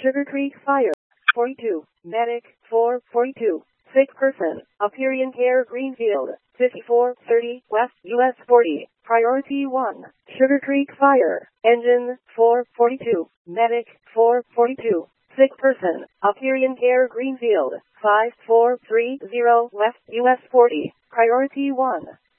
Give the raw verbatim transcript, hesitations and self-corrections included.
Sugar Creek Fire. forty-two. Medic. four forty-two. Sick person. Aperian Care Greenfield. fifty-four thirty West U S forty. Priority one. Sugar Creek Fire. Engine. four forty-two. Medic. four forty-two. Sick person. Aperian Care Greenfield. five four three zero West U S forty. Priority one.